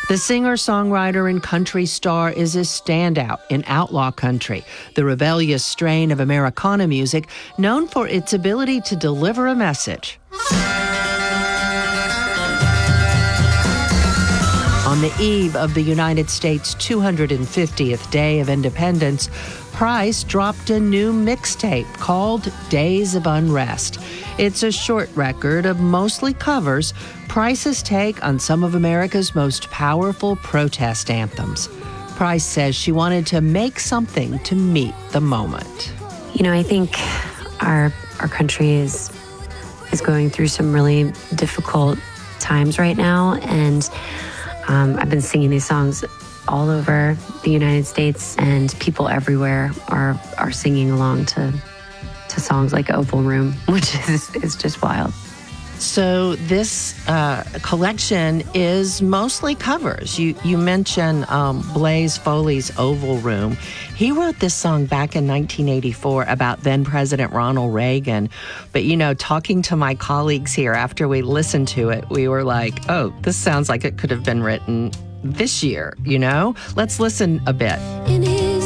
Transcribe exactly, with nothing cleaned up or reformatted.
The singer-songwriter and country star is a standout in outlaw country, the rebellious strain of Americana music known for its ability to deliver a message. On the eve of the United States' two hundred fiftieth Day of Independence, Price dropped a new mixtape called Days of Unrest. It's a short record of mostly covers, Price's take on some of America's most powerful protest anthems. Price says she wanted to make something to meet the moment. You know, I think our our country is is going through some really difficult times right now, and um, I've been singing these songs all over the United States, and people everywhere are are singing along to to songs like Oval Room, which is, is just wild. So this uh, collection is mostly covers. You you mentioned um, Blaze Foley's Oval Room. He wrote this song back in nineteen eighty-four about then President Ronald Reagan. But, you know, talking to my colleagues here after we listened to it, we were like, oh, this sounds like it could have been written this year, you know? Let's listen a bit. In